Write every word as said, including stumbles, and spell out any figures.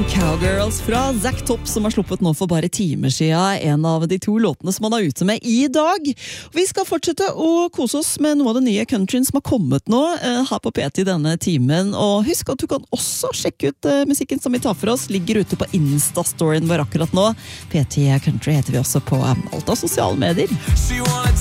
Cowgirls fra Zack Topp, som har sluppet nå for bare timer siden, en av de to låtene som han er ute med i dag. Vi skal fortsette å kose oss med noe av det nye countryen som har kommet nå eh, her på P T denne timen, og husk at du kan også sjekke ut eh, musikken som vi tar for oss, ligger ute på Insta-storyen vår akkurat nå. P T Country heter vi også på alt av sosiale medier.